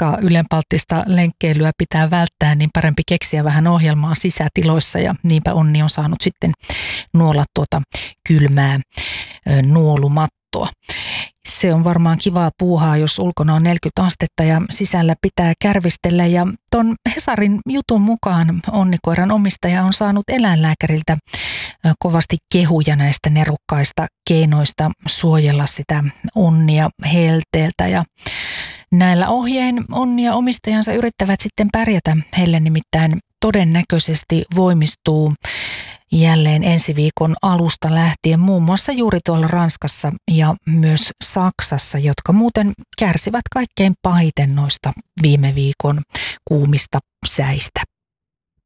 koska ylenpalttista lenkkeilyä pitää välttää, niin parempi keksiä vähän ohjelmaa sisätiloissa ja niinpä Onni on saanut sitten nuolla tuota kylmää nuolumattoa. Se on varmaan kivaa puuhaa, jos ulkona on 40 astetta ja sisällä pitää kärvistellä. Ja ton Hesarin jutun mukaan Onnikoiran omistaja on saanut eläinlääkäriltä kovasti kehuja näistä nerokkaista keinoista suojella sitä Onnia helteeltä. Ja näillä ohjein Onni ja omistajansa yrittävät sitten pärjätä. Heille nimittäin todennäköisesti voimistuu jälleen ensi viikon alusta lähtien muun muassa juuri tuolla Ranskassa ja myös Saksassa, jotka muuten kärsivät kaikkein pahiten noista viime viikon kuumista säistä.